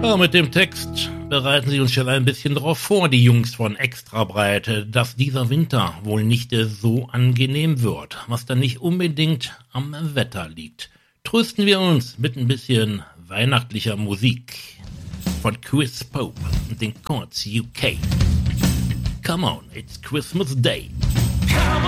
Ja, mit dem Text bereiten sie uns schon ein bisschen darauf vor, die Jungs von Extrabreite, dass dieser Winter wohl nicht so angenehm wird, was dann nicht unbedingt am Wetter liegt. Trösten wir uns mit ein bisschen weihnachtlicher Musik von Chris Pope und den Chords UK. Come on, it's Christmas Day. Come